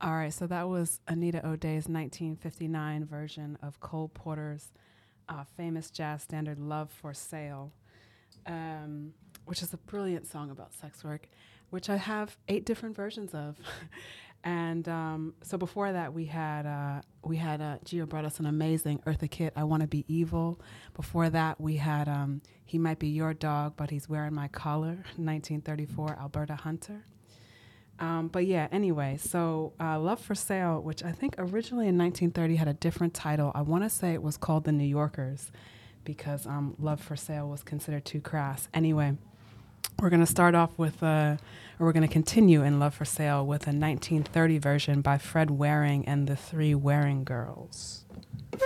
All right, so that was Anita O'Day's 1959 version of Cole Porter's famous jazz standard "Love for Sale," um, which is a brilliant song about sex work, which I have 8 different versions of. And so before that, we had Gio brought us an amazing Eartha Kitt, "I Want to Be Evil." Before that, we had "He Might Be Your Dog, but He's Wearing My Collar," 1934, Alberta Hunter. But yeah, anyway, so Love for Sale, which I think originally in 1930 had a different title. I want to say it was called The New Yorkers because Love for Sale was considered too crass. Anyway, we're going to start off with, or we're going to continue in Love for Sale with a 1930 version by Fred Waring and the Three Waring Girls.